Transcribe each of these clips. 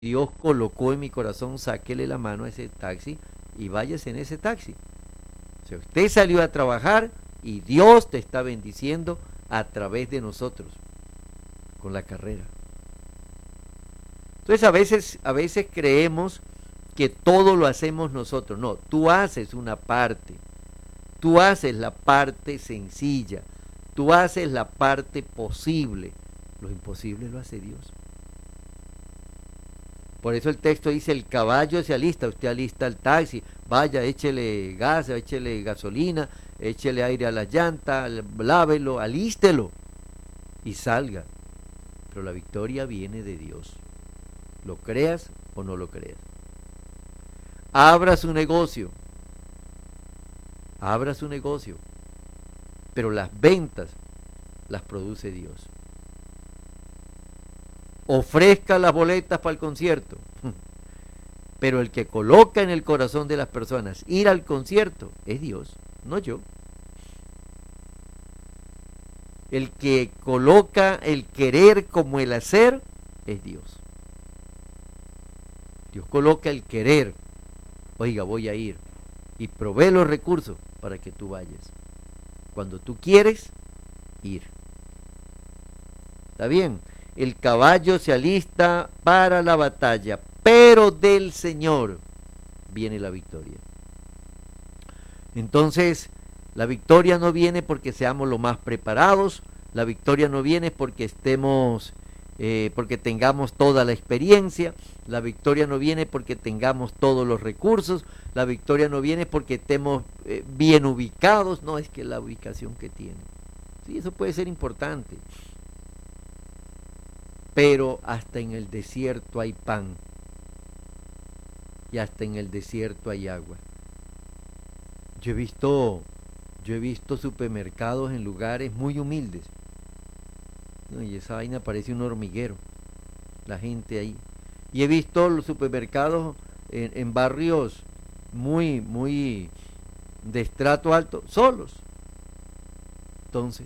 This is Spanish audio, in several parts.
Dios colocó en mi corazón, sáquele la mano a ese taxi y váyase en ese taxi. O sea, usted salió a trabajar y Dios te está bendiciendo a través de nosotros con la carrera. Entonces a veces creemos que todo lo hacemos nosotros. No, tú haces una parte. Tú haces la parte sencilla. Tú haces la parte posible. Lo imposible lo hace Dios. Por eso el texto dice, el caballo se alista, usted alista el taxi, vaya, échele gas, échele gasolina, échele aire a la llanta, lávelo, alístelo y salga. Pero la victoria viene de Dios. Lo creas o no lo creas. Abra su negocio. Abra su negocio. Pero las ventas las produce Dios. Ofrezca las boletas para el concierto. Pero el que coloca en el corazón de las personas ir al concierto es Dios, no yo. El que coloca el querer como el hacer es Dios. Dios coloca el querer. Oiga, voy a ir. Y provee los recursos para que tú vayas. Cuando tú quieres ir. ¿Está bien? El caballo se alista para la batalla, pero del Señor viene la victoria. Entonces, la victoria no viene porque seamos los más preparados, la victoria no viene porque porque tengamos toda la experiencia, la victoria no viene porque tengamos todos los recursos, la victoria no viene porque estemos bien ubicados, no, es que la ubicación que tiene. Sí, eso puede ser importante. Pero hasta en el desierto hay pan y hasta en el desierto hay agua. Yo he visto supermercados en lugares muy humildes, ¿no? Y esa vaina parece un hormiguero, la gente ahí. Y he visto los supermercados en barrios muy de estrato alto, solos. Entonces,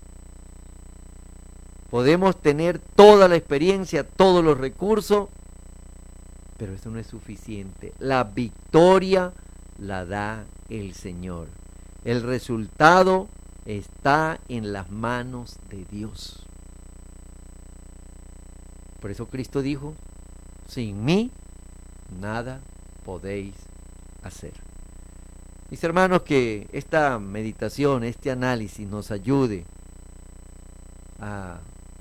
podemos tener toda la experiencia, todos los recursos, pero eso no es suficiente. La victoria la da el Señor. El resultado está en las manos de Dios. Por eso Cristo dijo, sin mí nada podéis hacer. Mis hermanos, que esta meditación, este análisis nos ayude a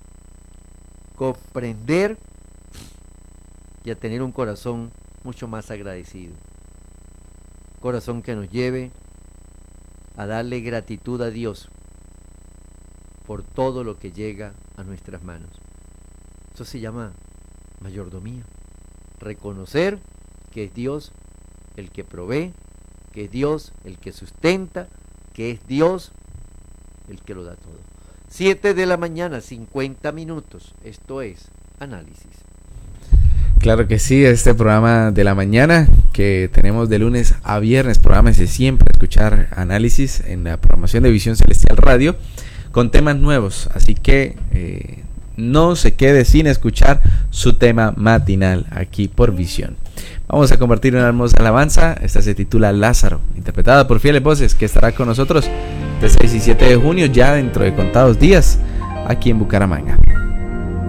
comprender y a tener un corazón mucho más agradecido. Corazón que nos lleve a darle gratitud a Dios por todo lo que llega a nuestras manos. Eso se llama mayordomía. Reconocer que es Dios el que provee, que es Dios el que sustenta, que es Dios el que lo da todo. 7 de la mañana, 50 minutos. Esto es Análisis. Claro que sí, este programa de la mañana que tenemos de lunes a viernes, prográmese siempre a escuchar Análisis en la programación de Visión Celestial Radio con temas nuevos, así que no se quede sin escuchar su tema matinal aquí por Visión. Vamos a compartir una hermosa alabanza, esta se titula Lázaro, interpretada por Fieles Voces, que estará con nosotros del 6 y 7 de junio, ya dentro de contados días, aquí en Bucaramanga.